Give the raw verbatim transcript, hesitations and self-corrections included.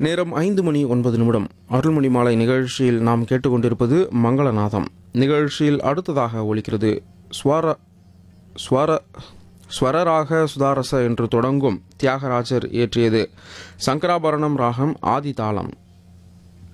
நேரம் ஐந்து மணி ஒன்பது நிமிடம். அருள்மணி மாலை நிகழ்ச்சியில் நாம் கேட்டுக்கொண்டிருப்பது மங்களநாதம். நிகழ்ச்சியில் அடுத்ததாக ஒலிக்கிறது ஸ்வர ஸ்வர ஸ்வரராக சுதாரச என்று தொடங்கும் தியாகராஜர் இயற்றியது சங்கராபரணம் ராகம் ஆதி தாளம்.